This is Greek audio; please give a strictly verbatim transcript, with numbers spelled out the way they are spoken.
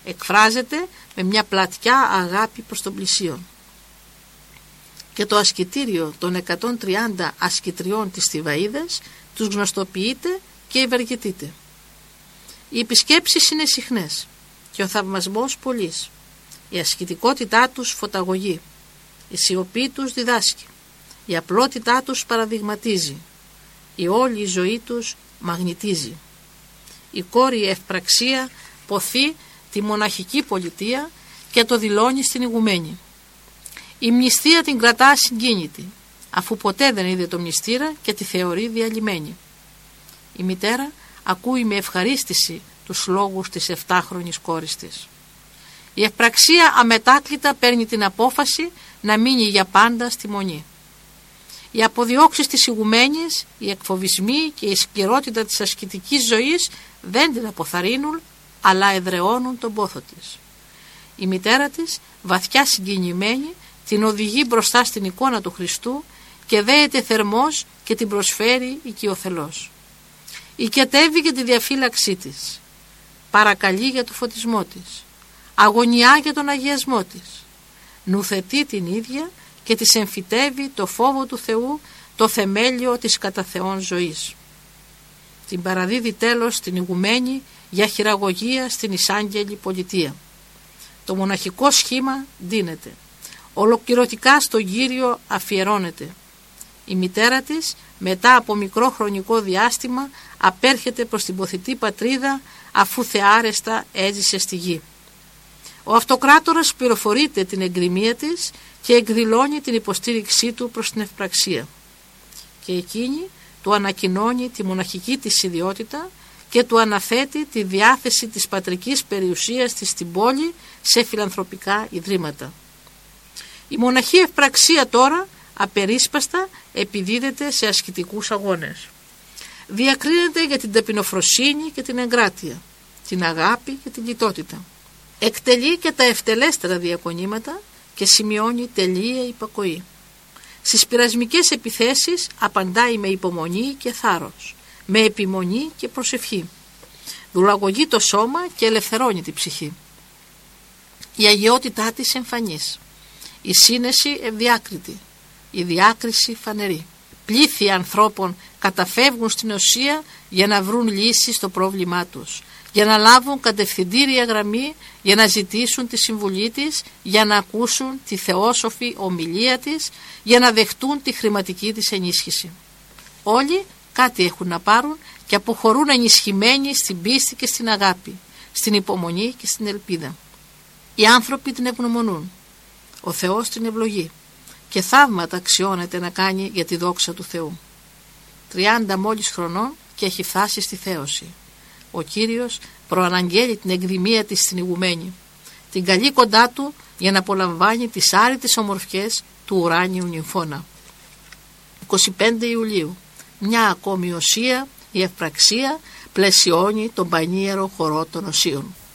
εκφράζεται με μια πλατιά αγάπη προς τον πλησίον. Και το ασκητήριο των εκατόν τριάντα ασκητριών της Θηβαΐδας τους γνωστοποιείται και ευεργετείται. Οι επισκέψεις είναι συχνές και ο θαυμασμός πολύς. Η ασκητικότητά τους φωταγωγεί, η σιωπή τους διδάσκει, η απλότητά τους παραδειγματίζει, η όλη η ζωή τους μαγνητίζει. Η κόρη ευπραξία ποθεί τη μοναχική πολιτεία και το δηλώνει στην ηγουμένη. Η μνηστεία την κρατά συγκίνητη, αφού ποτέ δεν είδε το μνηστήρα και τη θεωρεί διαλυμένη. Η μητέρα ακούει με ευχαρίστηση τους λόγους της εφτάχρονης κόρης της. Η ευπραξία αμετάκλητα παίρνει την απόφαση να μείνει για πάντα στη μονή. Οι αποδιώξεις της ηγουμένης, οι εκφοβισμοί και η σκληρότητα της ασκητικής ζωής δεν την αποθαρρύνουν, αλλά εδραιώνουν τον πόθο της. Η μητέρα της, βαθιά συγκινημένη, την οδηγεί μπροστά στην εικόνα του Χριστού και δέεται θερμός και την προσφέρει οικειοθελώς. Οικετεύει για τη διαφύλαξή της, παρακαλεί για το φωτισμό της, αγωνιά για τον αγιασμό της, νουθετεί την ίδια και της εμφυτεύει το φόβο του Θεού, το θεμέλιο της κατά Θεόν ζωής. Την παραδίδει τέλος στην ηγουμένη για χειραγωγία στην εισάγγελη πολιτεία. Το μοναχικό σχήμα ντύνεται, ολοκληρωτικά στον Κύριο αφιερώνεται. Η μητέρα της μετά από μικρό χρονικό διάστημα απέρχεται προς την ποθητή πατρίδα, αφού θεάρεστα έζησε στη γη. Ο αυτοκράτορας πληροφορείται την εγκριμία της και εκδηλώνει την υποστήριξή του προς την ευπραξία. Και εκείνη του ανακοινώνει τη μοναχική της ιδιότητα και του αναθέτει τη διάθεση της πατρικής περιουσίας της στην πόλη σε φιλανθρωπικά ιδρύματα. Η μοναχή ευπραξία τώρα απερίσπαστα επιδίδεται σε ασκητικούς αγώνες. Διακρίνεται για την ταπεινοφροσύνη και την εγκράτεια, την αγάπη και την λιτότητα. Εκτελεί και τα ευτελέστερα διακονήματα και σημειώνει τελεία υπακοή. Στις πειρασμικές επιθέσεις απαντάει με υπομονή και θάρρος, με επιμονή και προσευχή. Δουλαγωγεί το σώμα και ελευθερώνει τη ψυχή. Η αγιότητά της εμφανής, η σύνεση ευδιάκριτη, η διάκριση φανερή. Πλήθη ανθρώπων καταφεύγουν στην ουσία για να βρουν λύσεις στο πρόβλημά τους, για να λάβουν κατευθυντήρια γραμμή, για να ζητήσουν τη συμβουλή της, για να ακούσουν τη θεόσοφη ομιλία της, για να δεχτούν τη χρηματική της ενίσχυση. Όλοι κάτι έχουν να πάρουν και αποχωρούν ενισχυμένοι στην πίστη και στην αγάπη, στην υπομονή και στην ελπίδα. Οι άνθρωποι την ευγνωμονούν, ο Θεός την ευλογεί και θαύματα αξιώνεται να κάνει για τη δόξα του Θεού. Τριάντα μόλις χρονών και έχει φτάσει στη θέωση. Ο Κύριος προαναγγέλει την εκδημία της στην ηγουμένη, την καλεί κοντά του για να απολαμβάνει τις άρρητες ομορφιές του ουράνιου νυμφώνα. εικοστή πέμπτη Ιουλίου, μια ακόμη οσία, η ευπραξία πλαισιώνει τον πανίερο χορό των οσίων.